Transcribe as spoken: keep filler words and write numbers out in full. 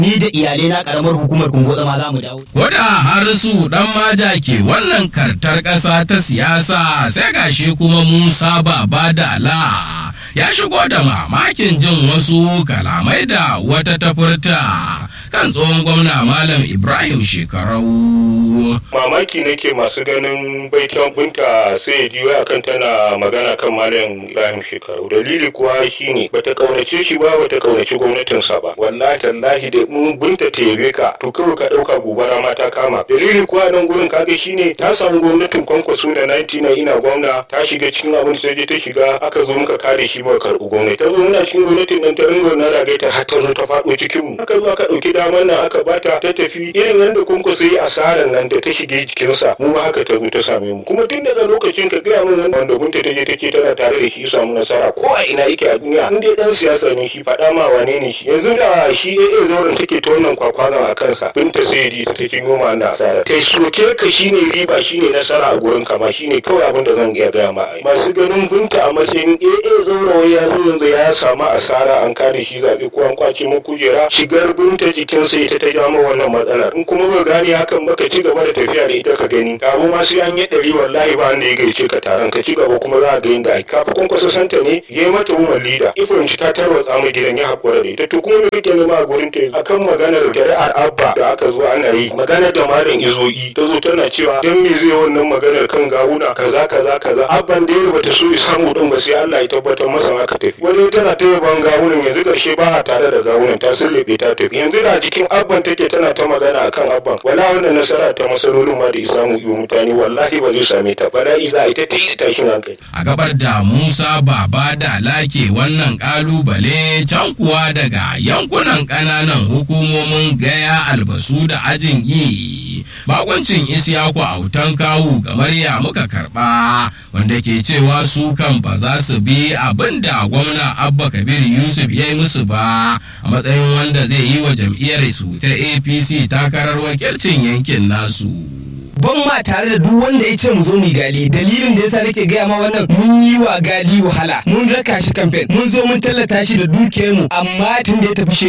ni da iyalai na karamar hukumar Kumbotso ma za mu dawo. Koda har su dan maja ke wannan kartar ƙasa ta siyasa sai gashi kuma Musa Baba Dala ya shigo da mamakin jin wasu kalamai da wata ta furta kan tsohon gwamna Malam Ibrahim Shekarau. Mamaki nake masu ganin baitan bunta sai ya jiyo akan tana magana kan Malam Ibrahim Shekarau. Dalili kuwa shine bata kaunace shi ba, bata kaunaci gwamnatinsa ba. Wallahi tallahi da mun bunta ta yabe ka to kawai ka dauka gobara ma ta kama. Dalili kuwa nan gurin kaga shine ta samu gwamnatin Kwankwaso da ninety-nine ina gwamna, ta shiga cikin abin sai je ta shiga aka zo muka kare shi muka karɓi gwamnati. Ta zo muna cikin gwamnatin nan ta ringo na ragaita har ta zo ta faɗo cikin mu. Aka zo aka dauki damar nan aka bata ta tafi irin yadda Kwankwaso yi asarar nan da ta shige jikinsa mu ma haka ta zo ta same mu. Kuma tun daga lokacin ka gaya min wanda bunta ta je take tana tare da shi samu nasara ko a ina yake a duniya in dai dan siyasa ne shi faɗa ma wane ne shi. Yanzu da shi A A zauren take ta wannan kwakwaron a kansa binta sai di ta take noma na asara. Kai soke ka shine riba shine nasara a gurin kama shine kawai abin da zan iya gaya ma. Masu ganin binta a matsayin A A zauren ya zo yanzu ya samu asara an kare shi zaɓe ko an kwace mu kujera shigar binta jikinsa ita ta ja wannan matsalar. In kuma ba gane hakan ba ka ci gaba da tafiya da ita ka gani taro ma sai an yi ɗari wallahi ba wanda ya gaice ka taron ka ci gaba kuma za a ga yadda ai kafa Kwankwaso santa ne ya yi mata woman leader ifirci ta tarwatsa mai gidan ya haƙura da ita to kuma me kake nema a gurin ta akan maganar shari'ar abba da aka zo ana yi maganar da malam izo'i ta zo tana cewa dan me zai wannan maganar kan gawuna kaza kaza kaza abban da ya bata so ya samu din ba sai Allah ya tabbatar masa aka tafi wani tana ta yaban gawunan yanzu karshe ba a tare da gawunan ta sullube ta tafi yanzu da jikin abban take tana ta magana akan abban wala wannan nasara ta masalolin ma da ya samu iyo mutane wallahi ba zai same ta bala'i za a ita ta yi tashin hankali. A gabar da Musa Baba Dala ke wannan kalubale can kuwa daga yankunan ƙananan hukumomin Gaya, Albasu da Ajin Yi bakoncin Isiyaku Autan Kawu Gamarya muka karba wanda ke cewa su kan ba za su bi abin da gwamna Abba Kabir Yusuf ya yi musu ba a matsayin wanda zai yi wa jam'iyyar su ta A P C takarar wakilcin yankin nasu. Ban ma tare da duk wanda ya ce mu zo mu gali dalilin da yasa nake gaya ma wannan mun yi wa gali wahala mun raka shi kamfen mun zo mun tallata shi da dukiyar mu amma tun da ya tafi